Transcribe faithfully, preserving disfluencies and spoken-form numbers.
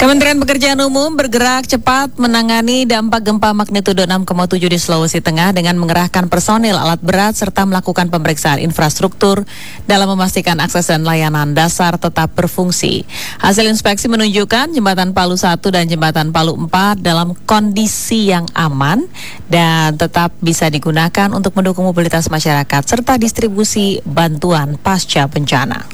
Kementerian Pekerjaan Umum bergerak cepat menangani dampak gempa magnitudo enam koma tujuh di Sulawesi Tengah dengan mengerahkan personil alat berat serta melakukan pemeriksaan infrastruktur dalam memastikan akses dan layanan dasar tetap berfungsi. Hasil inspeksi menunjukkan jembatan Palu satu dan jembatan Palu empat dalam kondisi yang aman dan tetap bisa digunakan untuk mendukung mobilitas masyarakat serta distribusi bantuan pasca bencana.